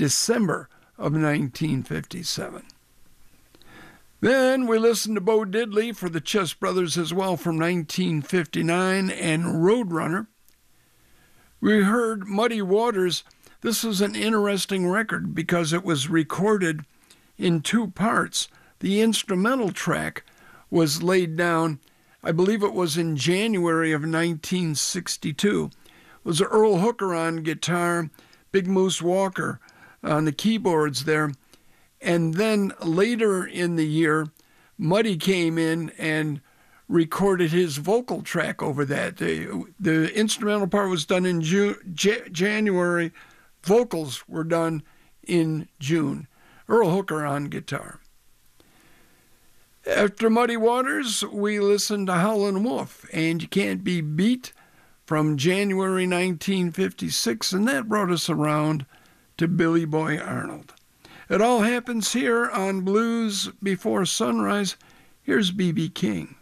December of 1957. Then we listened to Bo Diddley for the Chess Brothers as well from 1959 and Roadrunner. We heard Muddy Waters. This was an interesting record because it was recorded in two parts. The instrumental track was laid down, I believe it was in January of 1962. It was Earl Hooker on guitar, Big Moose Walker on the keyboards there. And then later in the year, Muddy came in and recorded his vocal track over that. The instrumental part was done in January. Vocals were done in June. Earl Hooker on guitar. After Muddy Waters, we listened to Howlin' Wolf, and You Can't Be Beat from January 1956, and that brought us around to Billy Boy Arnold. It all happens here on Blues Before Sunrise. Here's B.B. King.